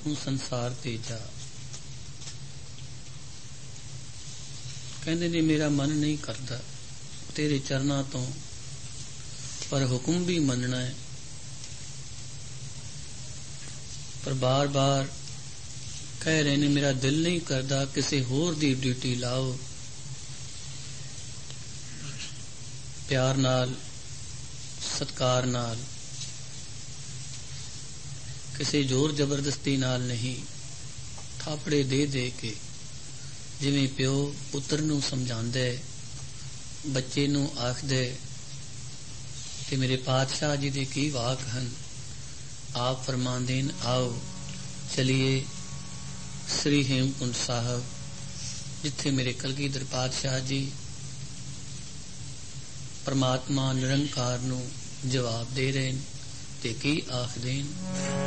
तू संसार ते जा। कहंदे ने मेरा मन नहीं करता तेरे चरना तो, पर हुक्म भी मनना है। पर बार बार कह रहे ने मेरा दिल नहीं करता किसी होर दी ड्यूटी लाओ। प्यार नाल सत्कार नाल, किसी जोर जबरदस्ती नाल नहीं, थापड़े दे दे के, जिवें प्यो पुत्र नूं समझांदे बच्चे नूं आखदे। ते मेरे पातशाह जी दे की वाक हन। आप फरमांदे न आओ चलिए श्री हेमकुंड साहब, जिथे मेरे कलगीधर पातशाह जी परमात्मा निरंकार नूं जवाब दे रहे न ते की आखदे न।